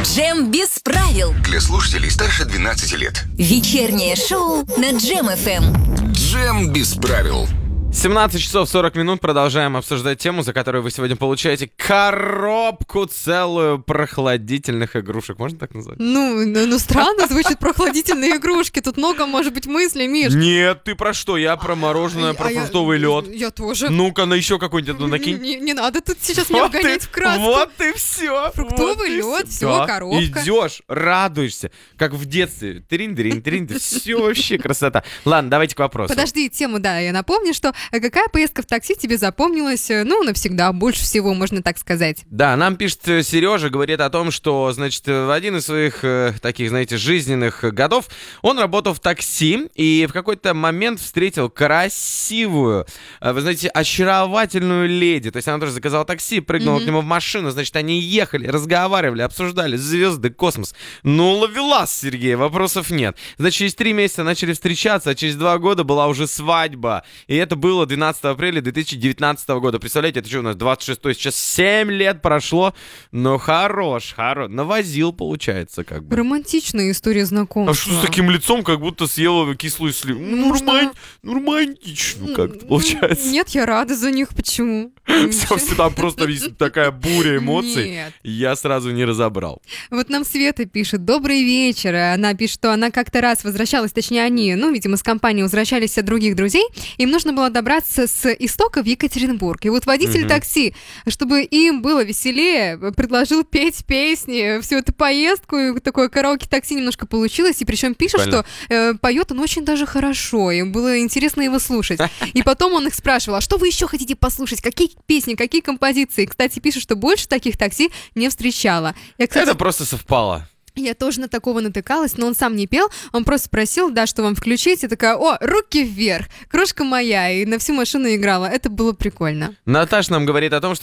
Джем без правил. Для слушателей старше 12 лет. Вечернее шоу на Джем FM. Джем без правил. 17 часов 40 минут. Продолжаем обсуждать тему, за которую вы сегодня получаете коробку целую прохладительных игрушек. Можно так назвать? Ну странно звучит прохладительные игрушки. Тут много, может быть, мыслей, Миш. Нет, ты про что? Я про мороженое, про фруктовый лед. Я тоже. Ну-ка, на еще какой-нибудь накинь. Не надо тут сейчас меня вгонять в краску. Вот и все. Фруктовый лед, все, коробка. Идешь, радуешься, как в детстве. Трин-дрин, все вообще красота. Ладно, давайте к вопросу. Подожди, тему, да, я напомню, что какая поездка в такси тебе запомнилась, навсегда, больше всего, можно так сказать. Да, нам пишет Сережа, говорит о том, что, значит, в один из своих таких, знаете, жизненных годов он работал в такси и в какой-то момент встретил красивую, вы знаете, очаровательную леди. То есть она тоже заказала такси, прыгнула к нему в машину, значит, они ехали, разговаривали, обсуждали звезды, космос. Ну, ловелас, Сергей, вопросов нет. Значит, через 3 месяца начали встречаться, а через 2 года была уже свадьба. И это было 12 апреля 2019 года. Представляете, это что у нас 26, сейчас 7 лет прошло. Но хорош, навозил, получается, как бы. Романтичная история знакомства. А что с таким лицом, как будто съела кислую сливу? Романтично как-то получается. Нет, я рада за них, почему? Все, там просто такая буря эмоций. Нет. Я сразу не разобрал. Вот нам Света пишет: добрый вечер. Она пишет, что она как-то раз возвращалась, точнее они, видимо, с компанией возвращались от других друзей. Им нужно было добраться с истока в Екатеринбург. И вот водитель такси, чтобы им было веселее, предложил петь песни всю эту поездку. И такое караоке-такси немножко получилось. И причем пишет, что поет он очень даже хорошо. И было интересно его слушать. И потом он их спрашивал: а что вы еще хотите послушать? Какие песни, какие композиции? Кстати, пишет, что больше таких такси не встречала. Это просто совпало. Я тоже на такого натыкалась, но он сам не пел, он просто спросил, да, что вам включить, и такая: о, руки вверх, крошка моя, и на всю машину играла, это было прикольно. Наташа нам говорит о том, что